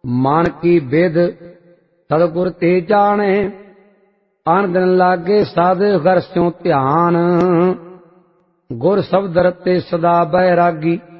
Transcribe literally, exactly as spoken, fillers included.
मान की बेद सतगुर ते जाने, आन दिन लागे साध घर स्यों ध्यान। गुर शब्द रते सदा बैरागी,